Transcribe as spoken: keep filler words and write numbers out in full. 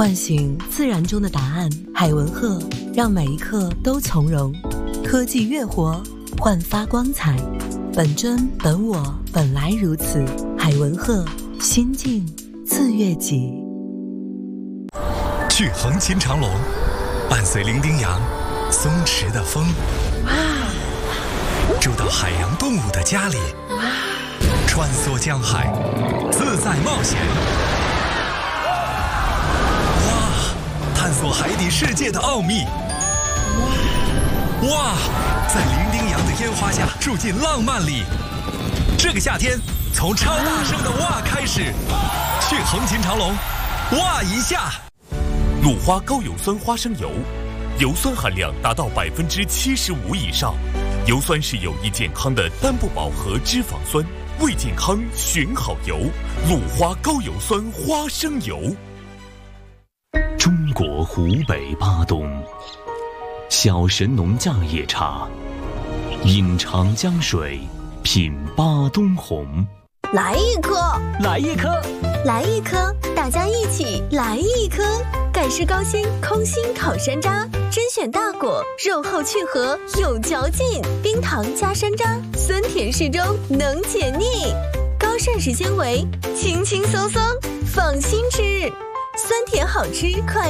唤醒自然中的答案。海文鹤让每一刻都从容，科技乐活，焕发光彩。本真本我，本来如此。海文鹤，心境自悦己。 去横琴长隆，伴随伶仃洋松弛的风，住到海洋动物的家里，穿梭江海，自在冒险。哇，探索海底世界的奥秘。哇，在伶仃洋的烟花下住进浪漫里。这个夏天，从超大声的哇开始，去横琴长隆，哇一下。 鲁花高油酸花生油，油酸含量达到百分之七十五以上。油酸是有益健康的单不饱和脂肪酸，为健康选好油。鲁花高油酸花生油。 中国湖北巴东，小神农架野茶，饮长江水，品巴东红。 来一颗， 来一颗， 来一颗，大家一起来一颗。盖世高鲜空心烤山楂，甄选大果，肉厚去核，有嚼劲，冰糖加山楂，酸甜适中，能解腻，高膳食纤维，轻轻松松，放心吃，酸甜好吃，快。